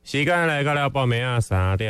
时间来到了晡暝啊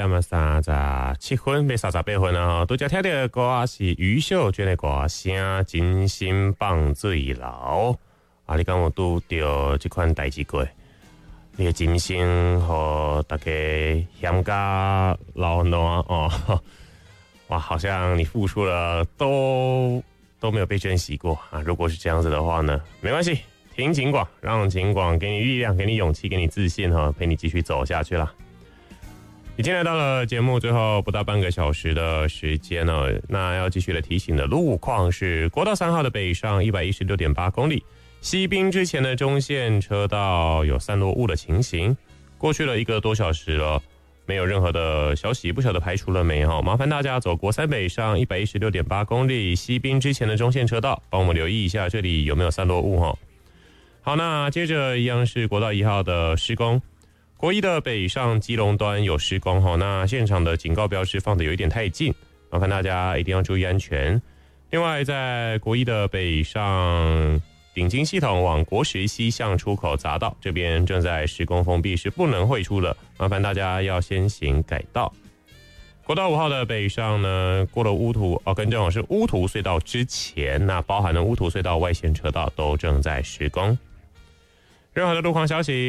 3:37分，要38分啊！拄则听到的歌是余秀娟的歌声《真心放水流》啊！你敢有拄到这款代志过？你的真心和大家嫌加老暖哦，哇，好像你付出了都没有被珍惜过啊！如果是这样子的话呢，没关系。听警广，让警广给你力量，给你勇气，给你自信哈，陪你继续走下去啦。已经来到了节目最后不到半个小时的时间了，那要继续的提醒的路况是国道3号的北上 116.8 公里，西滨之前的中线车道有散落物的情形，过去了1个多小时了，没有任何的消息，不晓得排除了没哈？麻烦大家走国3北上 116.8 公里，西滨之前的中线车道，帮我们留意一下这里有没有散落物哈。好，那接着一样是国道1号的施工，国1的北上基隆端有施工哈，那现场的警告标志放的有一点太近，麻烦大家一定要注意安全。另外，在国1的北上顶金系统往国十西向出口匝道这边正在施工封闭，是不能汇出了，麻烦大家要先行改道。国道5号的北上呢，过了乌涂更正是乌涂隧道之前，那包含了乌涂隧道外线车道都正在施工。任何的路况消息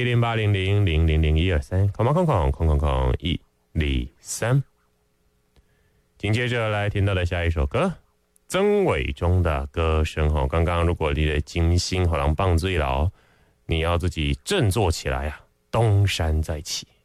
0800000123，123。紧接着来听到的下一首歌，曾伟忠的歌声哈。刚刚如果你的金星好像棒最牢，你要自己振作起来啊，东山再起。